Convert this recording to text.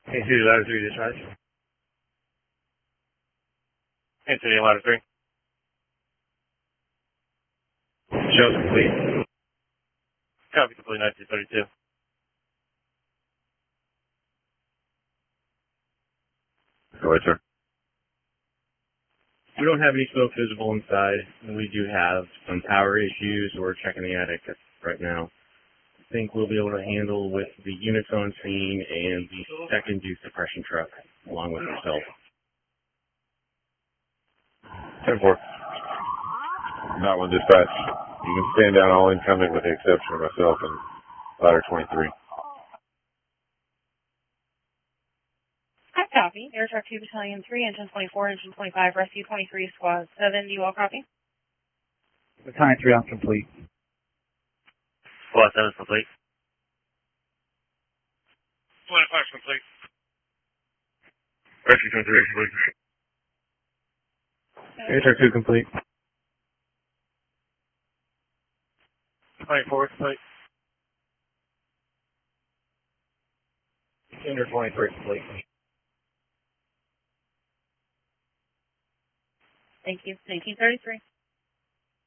Hey, City Ladder 3 dispatch. Hey, City Ladder 3. Show's complete. Copy complete 1932. Go ahead, sir. We don't have any smoke visible inside, and we do have some power issues. We're checking the attic right now. I think we'll be able to handle with the units on scene and the second deuce suppression truck, along with yourself. 10-4. Not one dispatch. You can stand down all incoming with the exception of myself and ladder 23. Copy. Air Truck 2 Battalion 3, Engine 24, Engine 25, Rescue 23, Squad 7. Do you all copy? Battalion 3 on complete. Squad 7 is complete. 25 is complete. Rescue 23 is complete. Air Truck 2 complete. 24 is complete. Under 23 complete. Thank you. 1933.